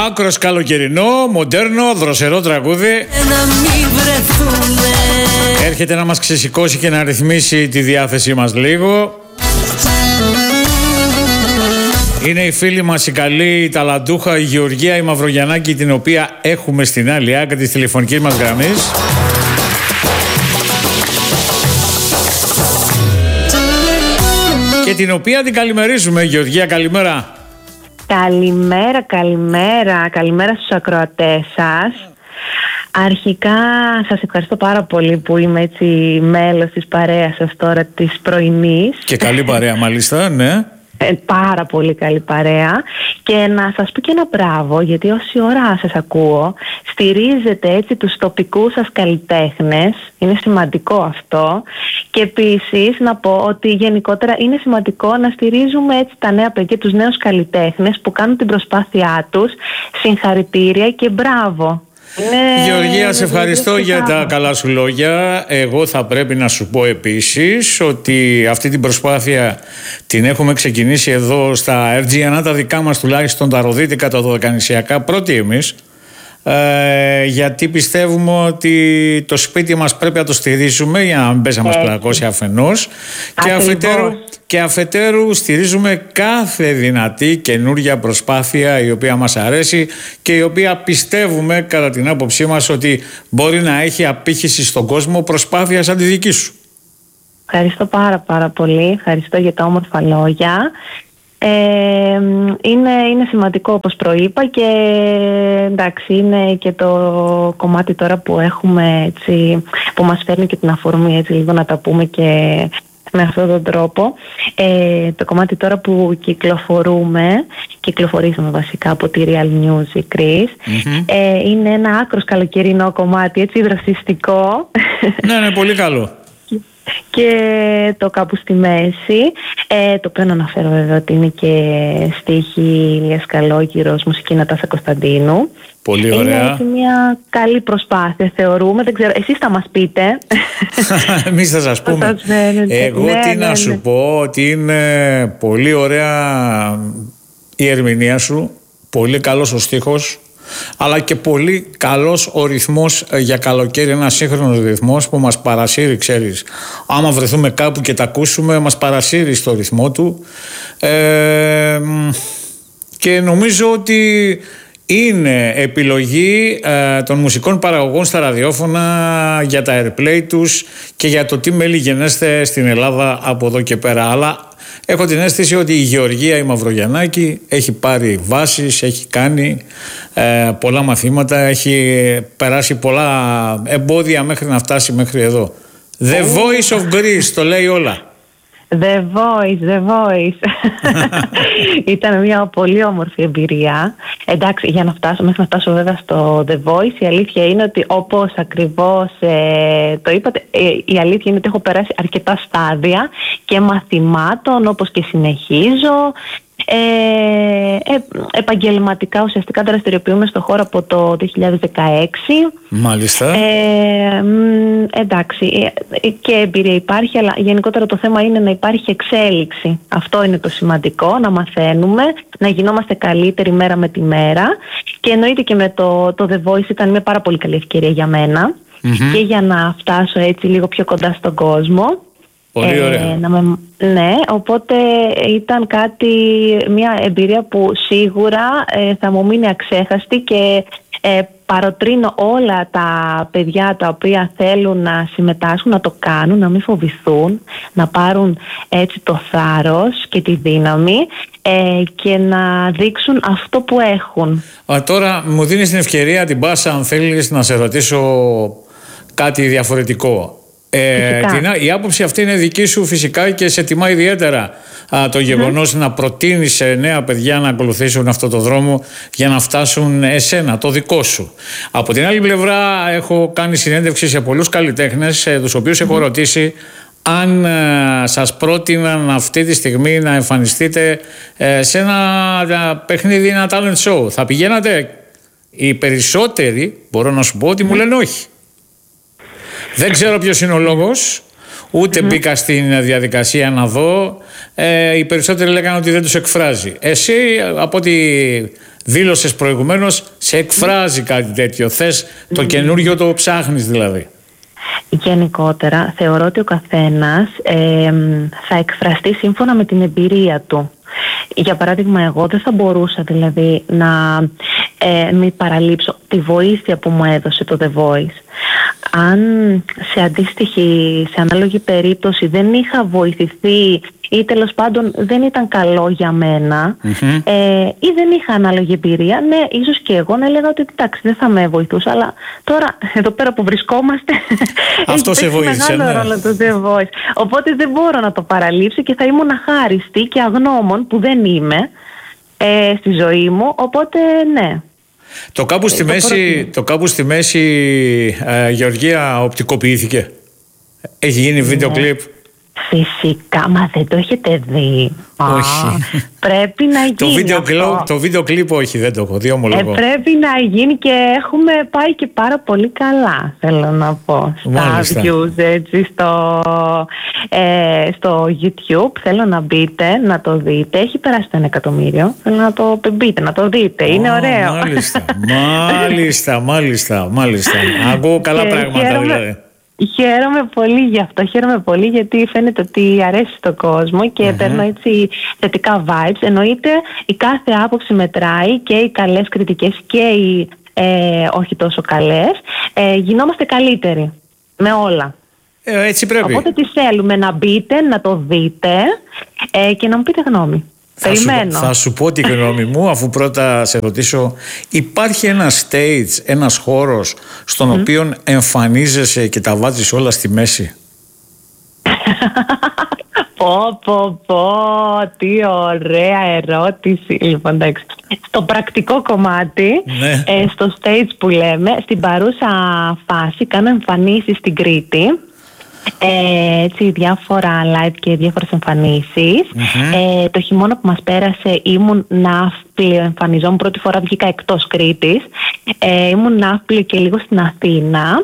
Άκρος καλοκαιρινό, μοντέρνο, δροσερό τραγούδι. Έρχεται να μας ξεσηκώσει και να ρυθμίσει τη διάθεσή μας λίγο. Είναι η φίλη μας η καλή, η ταλαντούχα, η Γεωργία η Μαυρογιαννάκη, την οποία έχουμε στην άλλη άκρη της τηλεφωνικής μας γραμμής. Και την οποία την καλημερίζουμε. Γεωργία, καλημέρα. Καλημέρα στους ακροατές σας. Αρχικά σας ευχαριστώ πάρα πολύ που είμαι έτσι μέλος της παρέας σας τώρα της πρωινής. Και καλή παρέα μάλιστα, ναι. Πάρα πολύ καλή παρέα. Και να σας πω και ένα μπράβο, γιατί όση ώρα σας ακούω στηρίζετε έτσι τους τοπικούς σας καλλιτέχνες. Είναι σημαντικό αυτό. Και επίσης να πω ότι γενικότερα είναι σημαντικό να στηρίζουμε έτσι τα νέα παιδιά, τους νέους καλλιτέχνες που κάνουν την προσπάθειά τους. Συγχαρητήρια και μπράβο. Γεωργία, σε ευχαριστώ για τα καλά σου λόγια. Εγώ θα πρέπει να σου πω επίσης ότι αυτή την προσπάθεια την έχουμε ξεκινήσει εδώ στα RGN, τα δικά μας τουλάχιστον τα ροδίτικα, τα δωδεκανησιακά, πρώτοι εμείς. Γιατί πιστεύουμε ότι το σπίτι μας πρέπει να το στηρίζουμε για να μην πέσει να μας πλακώσει αφενός, και αφετέρου στηρίζουμε κάθε δυνατή καινούργια προσπάθεια η οποία μας αρέσει και η οποία πιστεύουμε κατά την άποψή μας ότι μπορεί να έχει απήχηση στον κόσμο, προσπάθεια σαν τη δική σου. Ευχαριστώ πάρα πολύ, ευχαριστώ για τα όμορφα λόγια. Είναι σημαντικό όπως προείπα και εντάξει, είναι και το κομμάτι τώρα που έχουμε έτσι, που μας φέρνει και την αφορμή έτσι λίγο να τα πούμε και με αυτόν τον τρόπο. Το κομμάτι τώρα που κυκλοφορήσαμε βασικά από τη Real Music Greece, είναι ένα άκρος καλοκαιρινό κομμάτι, έτσι δροσιστικό. Ναι, πολύ καλό. Και το κάπου στη μέση, το οποίο να αναφέρω βέβαια ότι είναι και στίχη Ηλίας Καλόγυρος, μουσική Νατάσα Κωνσταντίνου. Πολύ ωραία. Είναι έτσι μια καλή προσπάθεια θεωρούμε, δεν ξέρω, εσείς θα μας πείτε. Εμείς θα σας πούμε. Εγώ να σου πω ότι είναι πολύ ωραία η ερμηνεία σου, πολύ καλός ο στίχος, αλλά και πολύ καλός ο ρυθμός για καλοκαίρι, ένα σύγχρονος ρυθμός που μας παρασύρει, ξέρεις, άμα βρεθούμε κάπου και τα ακούσουμε μας παρασύρει στο ρυθμό του, και νομίζω ότι είναι επιλογή των μουσικών παραγωγών στα ραδιόφωνα για τα airplay τους και για το τι μέλη γενέστε στην Ελλάδα από εδώ και πέρα. Αλλά έχω την αίσθηση ότι η Γεωργία η Μαυρογιαννάκη έχει πάρει βάσεις, έχει κάνει πολλά μαθήματα, έχει περάσει πολλά εμπόδια μέχρι να φτάσει μέχρι εδώ. The Voice of Greece, το λέει όλα. The Voice. Ήταν μια πολύ όμορφη εμπειρία. Εντάξει, για να φτάσω, μέχρι να φτάσω βέβαια στο The Voice, η αλήθεια είναι ότι όπως ακριβώς το είπατε, η αλήθεια είναι ότι έχω περάσει αρκετά στάδια και μαθημάτων, όπως και συνεχίζω. Επαγγελματικά ουσιαστικά δραστηριοποιούμε στο χώρο από το 2016. Μάλιστα. Εντάξει, και εμπειρία υπάρχει, αλλά γενικότερα το θέμα είναι να υπάρχει εξέλιξη. Αυτό είναι το σημαντικό, να μαθαίνουμε, να γινόμαστε καλύτεροι μέρα με τη μέρα. Και εννοείται και με το The Voice ήταν μια πάρα πολύ καλή ευκαιρία για μένα, και για να φτάσω έτσι λίγο πιο κοντά στον κόσμο. Πολύ ωραία. Ναι, οπότε ήταν μια εμπειρία που σίγουρα θα μου μείνει αξέχαστη και παροτρύνω όλα τα παιδιά τα οποία θέλουν να συμμετάσχουν να το κάνουν, να μην φοβηθούν, να πάρουν έτσι το θάρρος και τη δύναμη και να δείξουν αυτό που έχουν. Τώρα μου δίνεις την ευκαιρία, την πάσα, αν θέλεις, να σε ρωτήσω κάτι διαφορετικό. Η άποψη αυτή είναι δική σου φυσικά και σε τιμά ιδιαίτερα το γεγονός να προτείνεις σε νέα παιδιά να ακολουθήσουν αυτό το δρόμο για να φτάσουν εσένα, το δικό σου. Από την άλλη πλευρά έχω κάνει συνέντευξη σε πολλούς καλλιτέχνες, τους οποίους έχω ρωτήσει αν σας πρότειναν αυτή τη στιγμή να εμφανιστείτε σε ένα παιχνίδι, ένα talent show. Θα πηγαίνατε? Οι περισσότεροι μπορώ να σου πω ότι μου λένε όχι. Δεν ξέρω ποιος είναι ο λόγος, ούτε μπήκα στην διαδικασία να δω. Οι περισσότεροι λέγανε ότι δεν τους εκφράζει. Εσύ, από ό,τι δήλωσες προηγουμένως, σε εκφράζει κάτι τέτοιο. Θες το καινούριο, το ψάχνεις δηλαδή. Γενικότερα θεωρώ ότι ο καθένας θα εκφραστεί σύμφωνα με την εμπειρία του. Για παράδειγμα, εγώ δεν θα μπορούσα δηλαδή να μην παραλείψω τη βοήθεια που μου έδωσε το The Voice. Αν σε ανάλογη περίπτωση δεν είχα βοηθηθεί ή τέλος πάντων δεν ήταν καλό για μένα, ή δεν είχα ανάλογη εμπειρία, ναι, ίσως και εγώ να έλεγα ότι εντάξει, δεν θα με βοηθούσα, αλλά τώρα εδώ πέρα που βρισκόμαστε αυτό σε βοήθησε, μεγάλο ρόλο το The Voice. Οπότε δεν μπορώ να το παραλείψω και θα ήμουν αχάριστη και αγνώμων που δεν είμαι στη ζωή μου, οπότε ναι. Το κάπου στη μέση, Γεωργία, οπτικοποιήθηκε. Έχει γίνει βίντεο κλιπ. Φυσικά, μα δεν το έχετε δει. Όχι. Πρέπει να γίνει. Το βίντεο κλιπ όχι, δεν το έχω δει, ομολογώ. Πρέπει να γίνει και έχουμε πάει και πάρα πολύ καλά, θέλω να πω. Στα views, έτσι, στο YouTube. Θέλω να μπείτε, να το δείτε. Έχει περάσει το 1 εκατομμύριο. Θέλω να το μπείτε, να το δείτε. Είναι ωραίο. Μάλιστα. Ακούω καλά πράγματα δηλαδή. Χαίρομαι πολύ γι' αυτό. Χαίρομαι πολύ γιατί φαίνεται ότι αρέσει στον κόσμο και παίρνω έτσι θετικά vibes. Εννοείται η κάθε άποψη μετράει, και οι καλές κριτικές και οι όχι τόσο καλές. Γινόμαστε καλύτεροι με όλα. Έτσι πρέπει. Οπότε τι θέλουμε, να μπείτε, να το δείτε και να μου πείτε γνώμη. Θα σου πω τη γνώμη μου, αφού πρώτα σε ρωτήσω. Υπάρχει ένα stage, ένας χώρος στον οποίο εμφανίζεσαι και τα βάζεις όλα στη μέση? Τι ωραία ερώτηση. Λοιπόν, εντάξει. Στο πρακτικό κομμάτι, στο stage που λέμε, στην παρούσα φάση κάνω εμφανίσεις στην Κρήτη. Έτσι, διάφορα live και διάφορες εμφανίσεις. Το χειμώνα που μας πέρασε ήμουν ναύπλιο, εμφανιζόμουν, πρώτη φορά βγήκα εκτός Κρήτης. Ήμουν ναύπλιο και λίγο στην Αθήνα.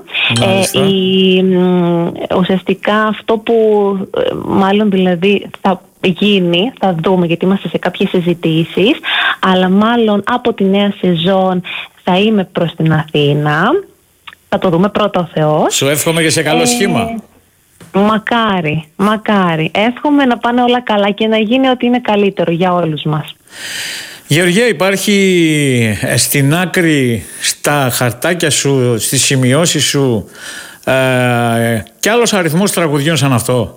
Ουσιαστικά αυτό που μάλλον δηλαδή θα γίνει, θα δούμε, γιατί είμαστε σε κάποιες συζητήσεις, αλλά μάλλον από τη νέα σεζόν θα είμαι προς την Αθήνα. Θα το δούμε, πρώτα ο Θεός. Σου εύχομαι και σε καλό σχήμα. Μακάρι. Εύχομαι να πάνε όλα καλά και να γίνει ό,τι είναι καλύτερο για όλους μας. Γεωργία, υπάρχει στην άκρη, στα χαρτάκια σου, στις σημειώσεις σου κι άλλος αριθμός τραγουδιών σαν αυτό?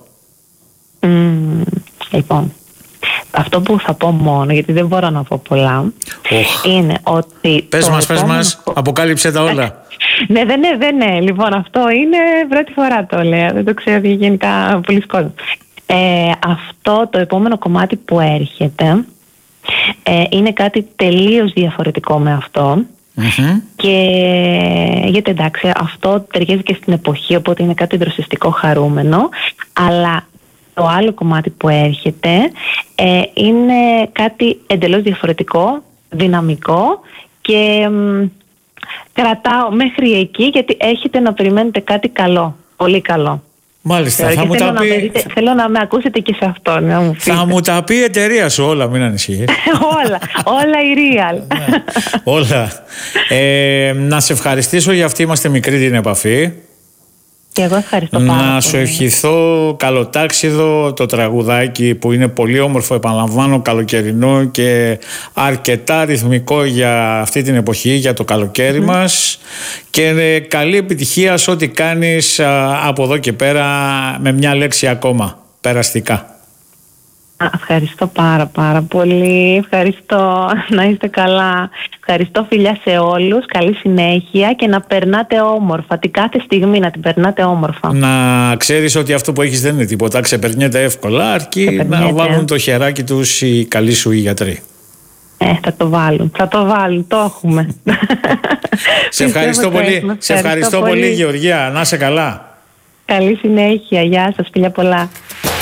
Λοιπόν, αυτό που θα πω μόνο, γιατί δεν μπορώ να πω πολλά, είναι ότι... Πες μας, αποκάλυψε τα όλα. Ναι. Λοιπόν, αυτό είναι πρώτη φορά το λέω. Δεν το ξέρω γενικά πολλοί κόσμοι. Αυτό το επόμενο κομμάτι που έρχεται είναι κάτι τελείως διαφορετικό με αυτό. Και γιατί εντάξει, αυτό ταιριάζει και στην εποχή, οπότε είναι κάτι δροσιστικό, χαρούμενο. Αλλά το άλλο κομμάτι που έρχεται είναι κάτι εντελώς διαφορετικό, δυναμικό, και κρατάω μέχρι εκεί, γιατί έχετε να περιμένετε κάτι καλό, πολύ καλό. Μάλιστα, θέλω να με ακούσετε και σε αυτό. Θα μου τα πει η εταιρεία σου όλα, μην ανησυχείς. όλα η real. Όλα. Να σε ευχαριστήσω, για αυτή είμαστε μικρή την επαφή. Και εγώ ευχαριστώ πάρα πολύ. Να σου ευχηθώ καλοτάξιδο το τραγουδάκι που είναι πολύ όμορφο, επαναλαμβάνω, καλοκαιρινό και αρκετά ρυθμικό για αυτή την εποχή, για το καλοκαίρι μας, και καλή επιτυχία σε ό,τι κάνεις από εδώ και πέρα, με μια λέξη ακόμα, περαστικά. Ευχαριστώ πάρα πολύ. Ευχαριστώ, να είστε καλά. Ευχαριστώ, φιλιά σε όλους. Καλή συνέχεια και να περνάτε όμορφα. Την κάθε στιγμή να την περνάτε όμορφα. Να ξέρεις ότι αυτό που έχεις δεν είναι τίποτα. Ξεπερνιέται εύκολα, αρκεί να βάλουν το χεράκι τους οι καλοί σου οι γιατροί. Θα το βάλουν, το έχουμε. Σε ευχαριστώ πολύ, Γεωργία. Να είσαι καλά. Καλή συνέχεια. Γεια σας, φιλιά πολλά.